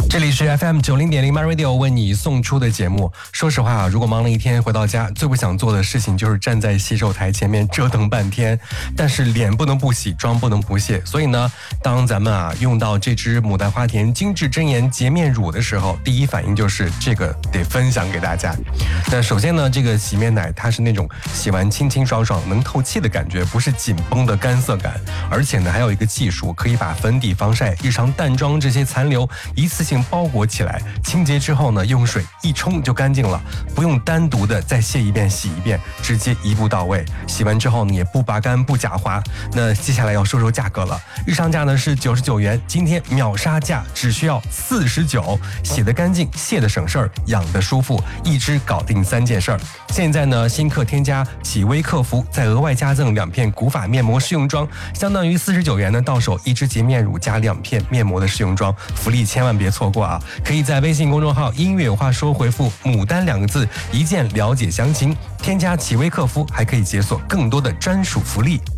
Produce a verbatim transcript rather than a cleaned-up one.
这里是 F M 九零点零 My Radio 为你送出的节目。说实话啊，如果忙了一天回到家，最不想做的事情就是站在洗手台前面折腾半天。但是脸不能不洗，妆不能不卸，所以呢，当咱们啊用到这支牡丹花田精致真颜洁面乳的时候，第一反应就是这个得分享给大家。那首先呢，这个洗面奶它是那种洗完清清爽爽能透气的感觉，不是紧绷的干涩感。而且呢，还有一个技术可以把粉底、防晒、日常淡妆这些残留一次性包裹起来，清洁之后呢，用水一冲就干净了，不用单独的再卸一遍洗一遍，直接一步到位。洗完之后呢，也不拔干不假滑。那接下来要说说价格了，日常价呢是九十九元，今天秒杀价只需要四十九，洗得干净，卸得省事儿，养得舒服，一支搞定三件事儿。现在呢，新客添加启微客服，再额外加赠两片古法面膜试用装，相当于四十九元呢，到手一支洁面乳加两片面膜的试用装，福利千万别错过啊！可以在微信公众号音乐有话说回复牡丹两个字，一键了解详情，添加启微客服还可以解锁更多的专属福利。